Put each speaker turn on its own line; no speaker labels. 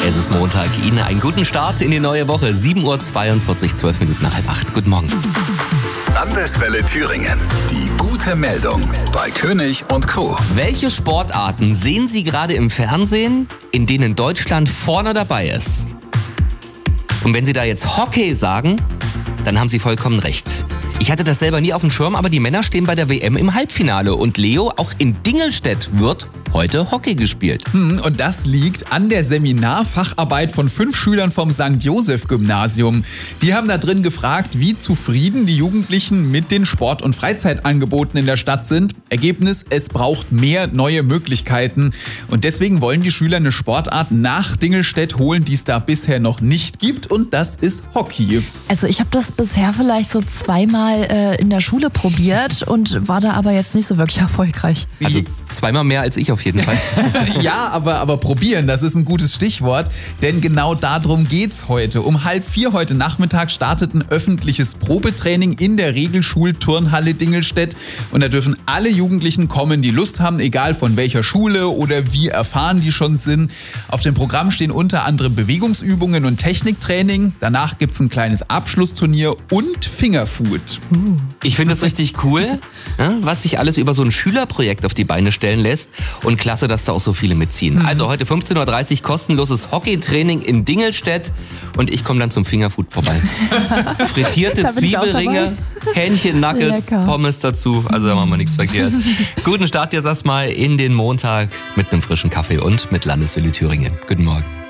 Es ist Montag. Ihnen einen guten Start in die neue Woche. 7.42 Uhr, 12 Minuten nach 7:30. Guten Morgen.
Landeswelle Thüringen. Die gute Meldung bei König und Co.
Welche Sportarten sehen Sie gerade im Fernsehen, in denen Deutschland vorne dabei ist? Und wenn Sie da jetzt Hockey sagen, dann haben Sie vollkommen recht. Ich hatte das selber nie auf dem Schirm, aber die Männer stehen bei der WM im Halbfinale. Und Leo, auch in Dingelstedt wird heute Hockey gespielt.
Und das liegt an der Seminarfacharbeit von 5 Schülern vom St. Joseph Gymnasium. Die haben da drin gefragt, wie zufrieden die Jugendlichen mit den Sport- und Freizeitangeboten in der Stadt sind. Ergebnis, es braucht mehr neue Möglichkeiten. Und deswegen wollen die Schüler eine Sportart nach Dingelstedt holen, die es da bisher noch nicht gibt. Und das ist Hockey.
Also ich habe das bisher vielleicht so zweimal in der Schule probiert und war da aber jetzt nicht so wirklich erfolgreich.
Also zweimal mehr als ich auf jeden Fall.
Ja, aber probieren, das ist ein gutes Stichwort, denn genau darum geht's heute. Um 3:30 heute Nachmittag startet ein öffentliches Probetraining in der Regelschulturnhalle Dingelstedt und da dürfen alle Jugendlichen kommen, die Lust haben, egal von welcher Schule oder wie erfahren die schon sind. Auf dem Programm stehen unter anderem Bewegungsübungen und Techniktraining. Danach gibt's ein kleines Abschlussturnier und Fingerfood.
Ich finde das richtig cool, was sich alles über so ein Schülerprojekt auf die Beine stellen lässt. Und klasse, dass da auch so viele mitziehen. Also heute 15.30 Uhr kostenloses Hockeytraining in Dingelstedt und ich komme dann zum Fingerfood vorbei. Frittierte Zwiebelringe, Hähnchen-Nuggets, Pommes dazu. Also da machen wir nichts verkehrt. Guten Start jetzt erstmal in den Montag mit einem frischen Kaffee und mit Landeswelle Thüringen. Guten Morgen.